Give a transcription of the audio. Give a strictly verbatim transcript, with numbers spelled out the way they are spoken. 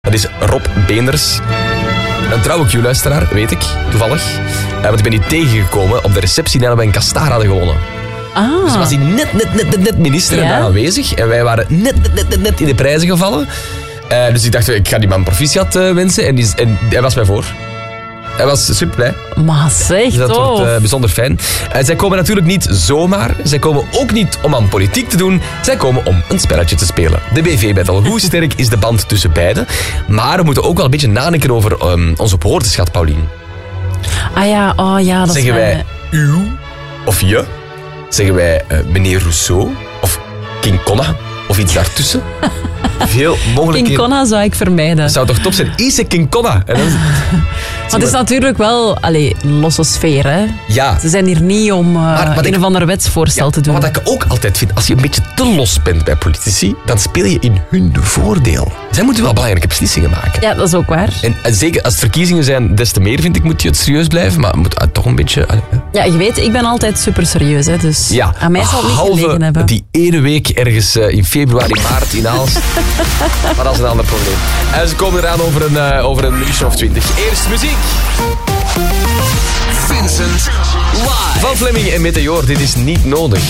Dat is Rob Beenders. Een trouwe Q-luisteraar, weet ik, toevallig. Uh, want ik ben die tegengekomen op de receptie nadat we een Castar hadden gewonnen. Ah. Dus was hij net, net, net, net, net minister ja? en daar aanwezig. En wij waren net, net, net, net, net in de prijzen gevallen. Uh, dus ik dacht, ik ga die man proficiat uh, wensen. En, die, en hij was mij voor. Hij was super blij. Maar zeg, dus dat tof. wordt uh, bijzonder fijn. Uh, zij komen natuurlijk niet zomaar. Zij komen ook niet om aan politiek te doen. Zij komen om een spelletje te spelen. De B V-battle. Hoe sterk is de band tussen beiden? Maar we moeten ook wel een beetje nadenken over um, onze woordenschat, Paulien. Ah ja, oh ja. Dat Zeggen is wij u of je? Zeggen wij uh, meneer Rousseau? Of King Konna? Of iets daartussen? Veel mogelijk. King Konna zou ik vermijden. Dat zou toch top zijn? Ise King Konna. En dan... Maar het is natuurlijk wel allee, losse sfeer, hè? Ja. Ze zijn hier niet om uh, maar, een ik, of ander wetsvoorstel ja, te doen. Wat ik ook altijd vind, als je een beetje te los bent bij politici, dan speel je in hun voordeel. Zij moeten wel belangrijke beslissingen maken. Ja, dat is ook waar. En, en zeker als het verkiezingen zijn, des te meer vind ik, moet je het serieus blijven. Maar moet uh, toch een beetje... Uh, ja, je weet, ik ben altijd super serieus, hè, dus ja, aan mij zal het niet gelegen hebben. Die ene week ergens uh, in februari, maart in Aalst. Maar dat is een ander probleem. En ze komen eraan over een, uh, over een minuutje of twintig. Eerst muziek. Vincent live. Van Fleming en Meteor, dit is niet nodig.